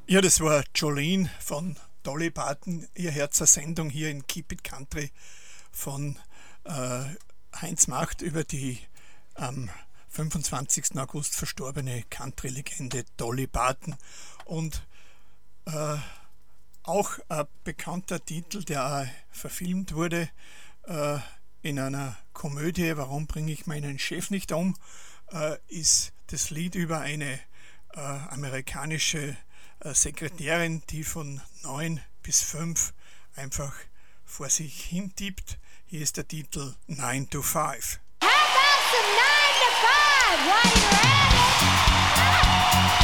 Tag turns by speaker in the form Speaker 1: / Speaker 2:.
Speaker 1: Ja, das war Jolene von Dolly Parton. Ihr hört eine Sendung hier in Keep It Country von äh, Heinz Macht über die am 25. August verstorbene Country-Legende Dolly Parton. Und äh, auch ein bekannter Titel, der auch verfilmt wurde äh, in einer Komödie, Warum bringe ich meinen Chef nicht um, ist das Lied über eine amerikanische Sekretärin, die von 9 bis 5 einfach vor sich hin tippt. Hier ist der Titel 9 to 5.
Speaker 2: How about some 9 to 5? What are you ready?